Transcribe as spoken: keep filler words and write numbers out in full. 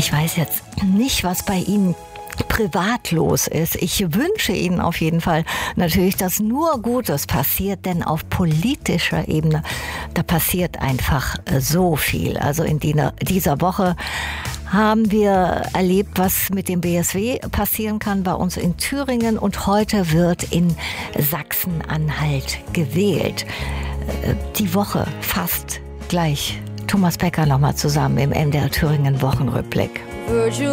Ich weiß jetzt nicht, was bei Ihnen privat los ist. Ich wünsche Ihnen auf jeden Fall natürlich, dass nur Gutes passiert, denn auf politischer Ebene, da passiert einfach so viel. Also in dieser Woche haben wir erlebt, was mit dem B S W passieren kann bei uns in Thüringen, und heute wird in Sachsen-Anhalt gewählt. Die Woche fast gleich. Thomas Becker nochmal zusammen im M D R Thüringen Wochenrückblick. Virtual